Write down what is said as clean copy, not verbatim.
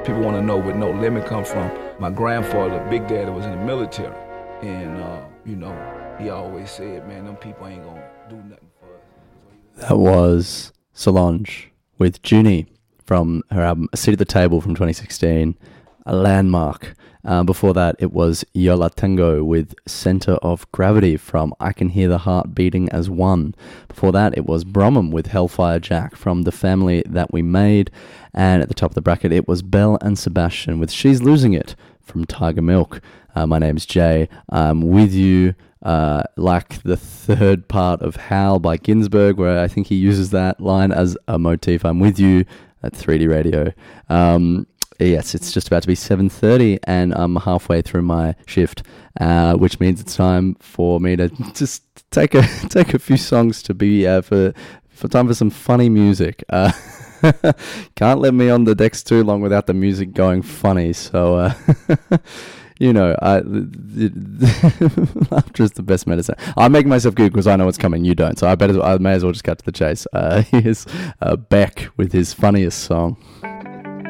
People want to know where No Limit come from. My grandfather, Big Daddy, was in the military. And, he always said, man, them people ain't going to do nothing for us. That was Solange with Junie from her album A Seat at the Table from 2016, a landmark. Before that, it was Yo La Tengo with Center of Gravity from I Can Hear the Heart Beating as One. Before that, it was Bromham with Hellfire Jack from The Family That We Made. And at the top of the bracket, it was Belle and Sebastian with She's Losing It from Tiger Milk. My name's Jay. I'm with you, like the third part of Howl by Ginsberg, where I think he uses that line as a motif. I'm with you at 3D Radio. Yes, it's just about to be 7:30 and I'm halfway through my shift, which means it's time for me to just take a few songs to be for time for some funny music. Can't let me on the decks too long without the music going funny, so laughter is the best medicine. I'm making myself good because I know what's coming, you don't, so I may as well just cut to the chase. Here's Beck with his funniest song.